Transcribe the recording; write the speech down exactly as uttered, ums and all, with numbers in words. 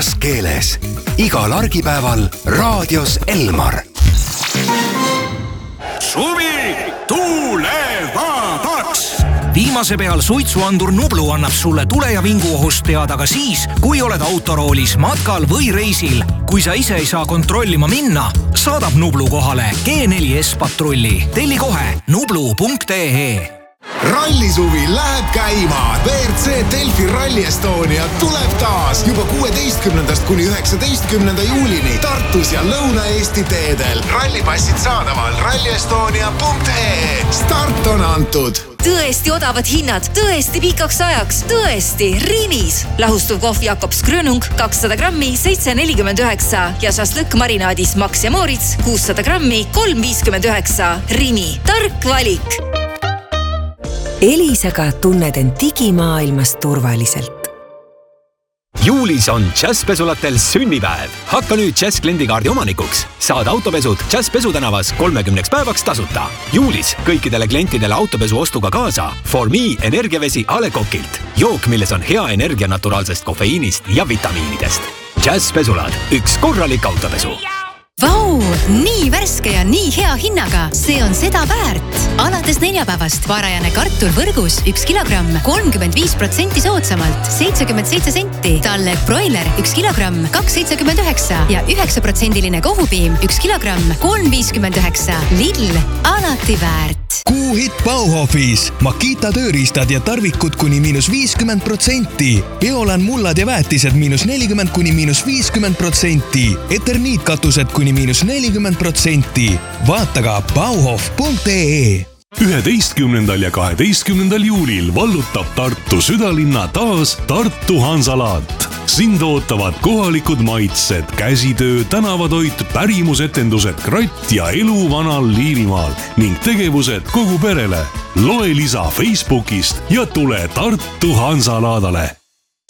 puhtas keeles. Igal argipäeval raadios Elmar. Suvi tulevadaks! Viimase peal suitsuandur Nublu annab sulle tule- ja vinguohust teada ka siis, kui oled autoroolis, matkal või reisil. Kui sa ise ei saa kontrollima minna, saadab Nublu kohale G neli S patrulli. Telli kohe nublu punkt ee. Rallisuvi läheb käima. V R C Delfi Rally Estonia tuleb taas juba kuueteistkümnendast kuni üheksateistkümnenda juulini Tartus ja Lõuna-Eesti teedel. Rallipassid saadaval ralli estonia punkt ee. Start on antud. Tõesti odavad hinnad, tõesti pikaks ajaks, tõesti Rimis. Lahustuv kohv Jakobs Grönung kakssada grammi seitse nelikümmend üheksa ja šašlõkk marinaadis Max ja Moritz kuussada grammi kolm viiskümmend üheksa. Rimi, tark valik. Elisaga tunned end digimaailmas turvaliselt. Juulis on Jazz Pesulatel sünnipäev. Hakka nüüd Jazz kliendikaardi omanikuks. Saad autopesud Jazz Pesutänavas kolmekümneks päevaks tasuta. Juulis kõikidele klientidele autopesu ostuga kaasa For Me energiavesi A Le Coqilt. Jook, milles on hea energia naturaalsest kofeiinist ja vitamiinidest. Jazz Pesulad, üks korralik autopesu. Vau, nii värske ja nii hea hinnaga. See on seda väärt. Alates neljapäevast varajane kartul võrgus üks kilogramm kolmkümmend viis protsenti soodsamalt seitsekümmend seitse senti. Talle broiler üks kilogramm kaks seitsekümmend üheksa ja üheksa protsendiline kohupiim üks kilogramm kolm viiskümmend üheksa. Lidl, alati väärt. Kuu hit Bauhofis. Makita tööriistad ja tarvikud kuni miinus viiskümmend protsenti. Biolan mullad ja väetised miinus nelikümmend kuni miinus viiskümmend protsenti. Eterniitkatused kuni miinus nelikümmend protsenti. Vaata ka bauhof punkt ee. üheteistkümnendal ja kaheteistkümnendal juulil vallutab Tartu südalinna taas Tartu Hansalaat. Sind ootavad kohalikud maitsed, käsitöö, tänavatoit, pärimusetendused, kratt ja elu vanal Liivimaal ning tegevused kogu perele. Loe lisa Facebookist ja tule Tartu Hansalaadale.